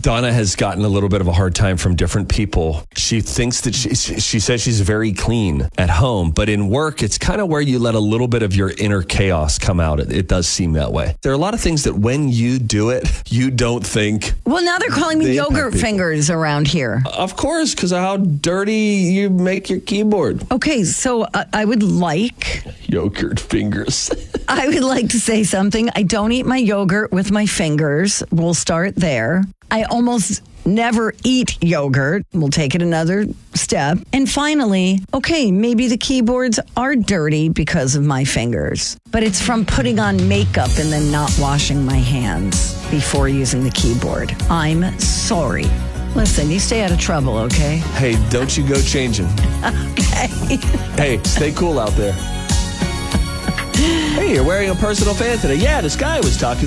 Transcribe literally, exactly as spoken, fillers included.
Donna has gotten a little bit of a hard time from different people. She thinks that she, she says she's very clean at home, but in work, it's kind of where you let a little bit of your inner chaos come out. It, it does seem that way. There are a lot of things that when you do it, you don't think. Well, now they're calling me They yogurt impact fingers around here. Of course, because of how dirty you make your keyboard. Okay, so uh, I would like, Yogurt fingers. I would like to say something. I don't eat my yogurt with my fingers. We'll start there. I almost never eat yogurt. We'll take it another step. And finally, okay, maybe the keyboards are dirty because of my fingers, but it's from putting on makeup and then not washing my hands before using the keyboard. I'm sorry. Listen, you stay out of trouble, okay? Hey, don't you go changing. Okay. Hey, stay cool out there. Hey, you're wearing a personal fan today. Yeah, this guy was talking